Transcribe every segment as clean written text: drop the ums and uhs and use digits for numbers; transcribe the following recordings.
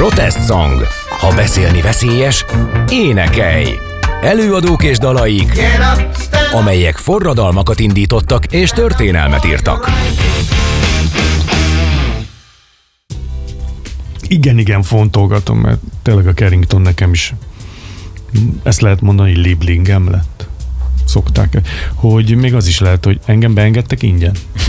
Protest Song. Ha beszélni veszélyes, énekelj! Előadók és dalaik, amelyek forradalmakat indítottak és történelmet írtak. Igen, fontolgatom, mert tényleg a Carrington nekem is, ezt lehet mondani, hogy lieblingem lett. Szokták, hogy még az is lehet, hogy engem beengedtek ingyen.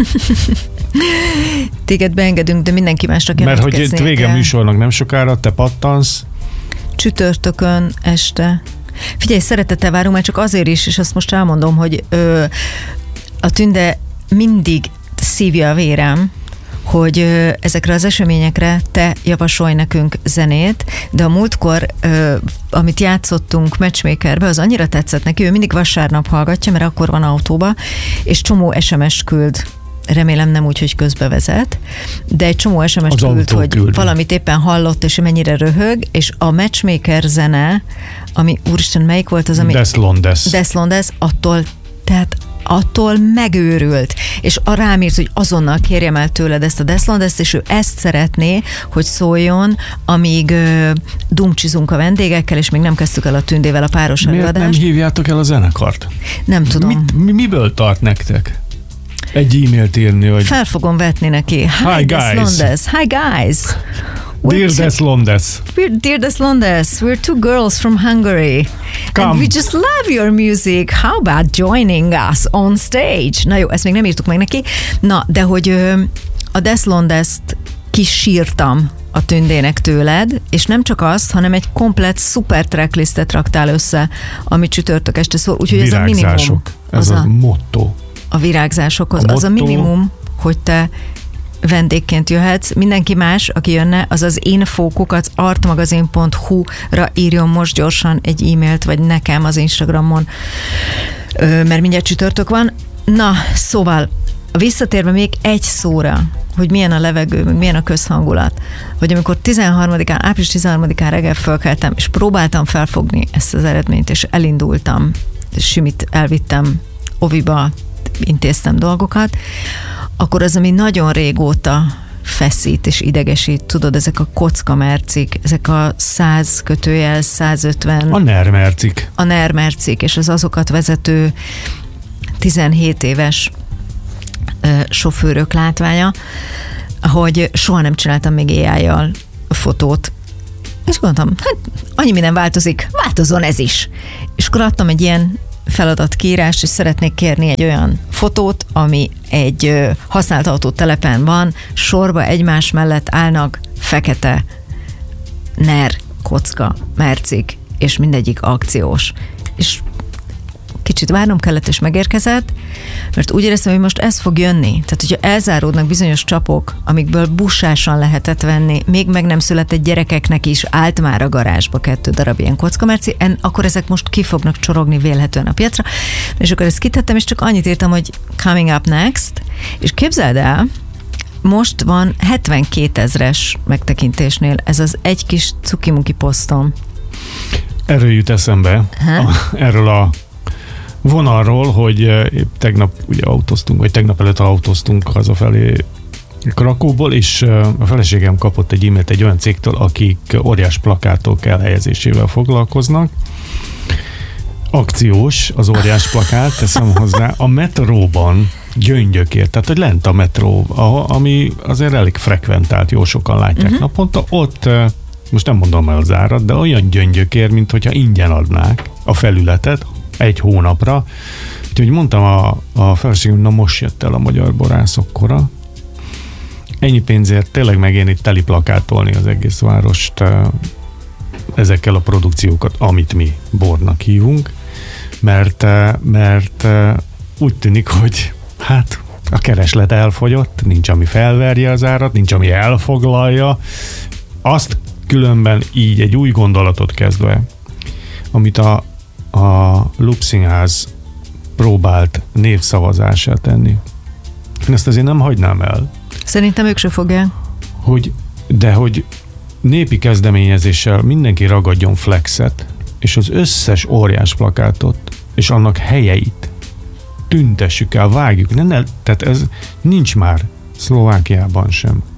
Téged beengedünk, de mindenki másra kell. Mert hogy vége műsornak nem sokára, te pattansz. Csütörtökön este. Figyelj, szeretettel várunk már csak azért is, és azt most elmondom, hogy a Tünde mindig szívja a vérem, hogy ezekre az eseményekre te javasolj nekünk zenét, de a múltkor, amit játszottunk Matchmakerbe, az annyira tetszett neki, ő mindig vasárnap hallgatja, mert akkor van autóba, és csomó SMS küld. Remélem nem úgy, hogy közbevezet, de egy csomó SMS küld, hogy valamit éppen hallott, és mennyire röhög, és a Matchmaker zene, ami, úristen, melyik volt az, ami... Deslondes, attól megőrült, és rám írt, hogy azonnal kérjem el tőled ezt a Deslondest, és ő ezt szeretné, hogy szóljon, amíg dumcsizunk a vendégekkel, és még nem kezdtük el a Tündével a páros előadást. Miért nem hívjátok el a zenekart? Nem tudom. Miből tart nektek? Egy e-mailt írni, hogy... Fel fogom vetni neki. Hi guys! Hi guys! Dear Deslondes. Dear Deslondes, we're two girls from Hungary. Come. And we just love your music. How about joining us on stage? Na jó, ezt még nem írtuk meg neki. Na, de hogy a Deslondest kisírtam a Tündének tőled, és nem csak azt, hanem egy komplett szuper tracklistet raktál össze, amit csütörtök este szól. Úgyhogy ez a minimum. Ez a motto. A virágzásokhoz. Az a minimum, hogy te vendégként jöhetsz. Mindenki más, aki jönne, az az info@artmagazin.hu-ra írjon most gyorsan egy e-mailt, vagy nekem az Instagramon, mert mindjárt csütörtök van. Na, szóval visszatérve még egy szóra, hogy milyen a levegő, meg milyen a közhangulat, hogy amikor április 13-án reggel fölkeltem, és próbáltam felfogni ezt az eredményt, és elindultam, és Simit elvittem oviba, intéztem dolgokat, akkor az, ami nagyon régóta feszít és idegesít, tudod, ezek a kockamercik, ezek a 100-150... A nermercik, és az azokat vezető 17 éves sofőrök látványa, hogy soha nem csináltam még AI-jal fotót, és gondoltam, hát annyi minden változik, változzon ez is. És akkor adtam egy ilyen feladatkírást, és szeretnék kérni egy olyan fotót, ami egy használt autótelepen van, sorba egymás mellett állnak fekete NER kocka mercik, és mindegyik akciós. És kicsit várnom kellett, és megérkezett, mert úgy éreztem, hogy most ez fog jönni. Tehát, hogyha elzáródnak bizonyos csapok, amikből bussásan lehetett venni, még meg nem született gyerekeknek is állt már a garázsba 2 darab ilyen kockamerci, akkor ezek most ki fognak csorogni vélhetően a piacra. És akkor ezt kitettem, és csak annyit írtam, hogy coming up next, és képzeld el, most van 72 000-es megtekintésnél ez az egy kis cukimuki posztom. Erről jut eszembe, erről a vonalról, hogy tegnap ugye autóztunk, vagy tegnap előtt autóztunk hazafelé Krakóból, és a feleségem kapott egy e-mailt egy olyan cégtől, akik óriás plakátok elhelyezésével foglalkoznak. Akciós az óriás plakát, teszem hozzá, a metróban gyöngyökért, tehát hogy lent a metró, ami azért elég frekventált, jó sokan látják naponta, ott most nem mondom el az árat, de olyan gyöngyökért, mint hogyha ingyen adnák a felületet, 1 hónapra. Úgyhogy mondtam a feleségem, na most jött el a magyar borászok kora. Ennyi pénzért tényleg megérni teli plakátolni az egész várost ezekkel a produkciókat, amit mi bornak hívunk, mert úgy tűnik, hogy hát a kereslet elfogyott, nincs, ami felverje az árat, nincs, ami elfoglalja. Azt különben így egy új gondolatot kezdve, amit a Lupszínház próbált névszavazásra tenni. Én ezt azért nem hagynám el. Szerintem ők se fogják. Hogy népi kezdeményezéssel mindenki ragadjon flexet, és az összes óriás plakátot, és annak helyeit tüntessük el, vágjuk. Tehát ez nincs már Szlovákiában sem.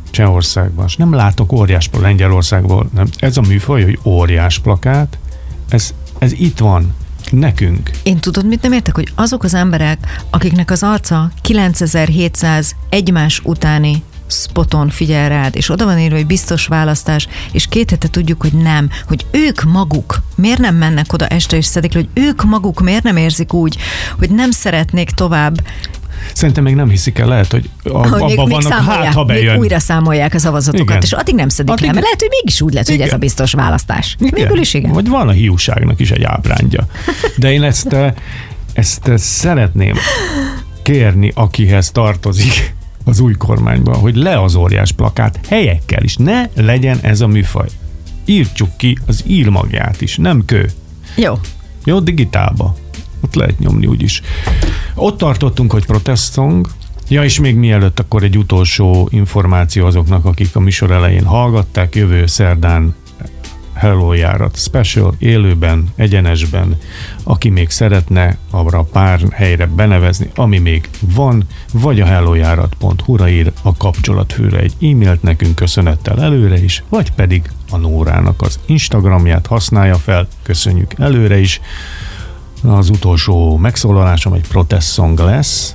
Csehországban, és nem látok óriás Lengyelországból, nem. Ez a műfaj, hogy óriás plakát, ez itt van, nekünk. Én tudod, mit nem értek? Hogy azok az emberek, akiknek az arca 9700 egymás utáni spoton figyel rád, és oda van írva, hogy biztos választás, és 2 hete tudjuk, hogy nem, hogy ők maguk miért nem mennek oda este és szedik le, hogy ők maguk miért nem érzik úgy, hogy nem szeretnék tovább. Szerintem még nem hiszik el, lehet, hogy abban vannak, hát ha bejön. Még újra számolják a szavazatokat, igen. És addig nem szedik le, mert lehet, hogy mégis úgy lesz, hogy ez a biztos választás. Végül is igen. Vagy van a hiúságnak is egy ábrándja. De én ezt szeretném kérni, akihez tartozik az új kormányban, hogy le az óriás plakát helyekkel is. Ne legyen ez a műfaj. Írtsuk ki az írmagját is, nem kő. Jó, digitálba. Ott lehet nyomni úgyis. Ott tartottunk, hogy protest song. Ja, és még mielőtt akkor egy utolsó információ azoknak, akik a műsor elején hallgatták, jövő szerdán Hello járat special, élőben, egyenesben, aki még szeretne arra pár helyre benevezni, ami még van, vagy a hellojárat.hu-ra ír a kapcsolatfőre egy e-mailt nekünk köszönettel előre is, vagy pedig a Nórának az Instagramját használja fel, köszönjük előre is. Az utolsó megszólalásom egy protest song lesz.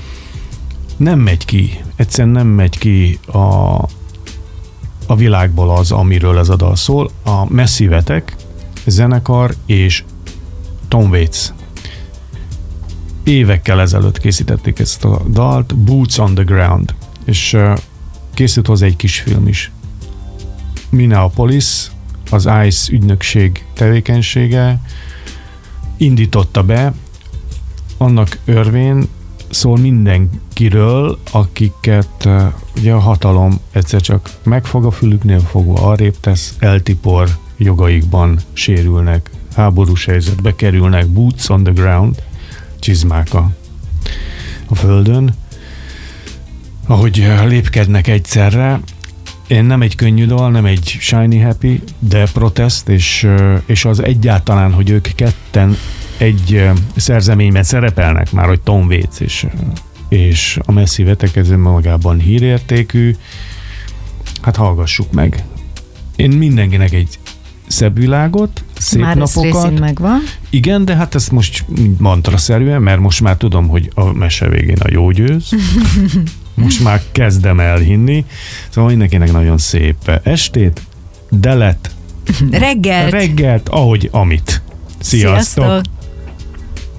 Egyszerűen nem megy ki a világból az, amiről ez a dal szól. A Massive-etek zenekar és Tom Waits évekkel ezelőtt készítették ezt a dalt, Boots on the Ground, és készült hozzá egy kis film is. Minneapolis, az ICE ügynökség tevékenysége indította be, annak örvén szól mindenkiről, akiket ugye a hatalom egyszer csak megfog a fülüknél fogva, arrébb tesz, eltipor, jogaikban sérülnek, háborús helyzetbe kerülnek, boots on the ground, csizmák a földön, ahogy lépkednek egyszerre. Én nem egy könnyű dal, nem egy shiny happy, de protest, és az egyáltalán, hogy ők ketten egy szerzeményben szerepelnek már, hogy Tom Waits és a Massive-etek, ez magában hírértékű. Hát hallgassuk meg. Én mindenkinek egy szebb világot, szép már napokat. Már ez megvan. Igen, de hát ezt most mantraszerűen, mert most már tudom, hogy a mese végén a jó győz. Most már kezdem elhinni. Szóval mindenkinek nagyon szép estét, delet, reggelt, ahogy amit. Sziasztok!